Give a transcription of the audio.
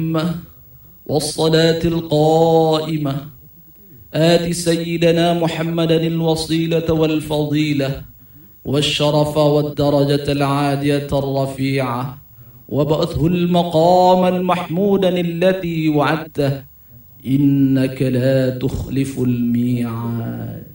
والصلاة القائمة آت سيدنا محمدا الوصيلة والفضيلة والشرف والدرجة العالية الرفيعة وابعثه المقام المحمودا الذي وعدته إنك لا تخلف الميعاد.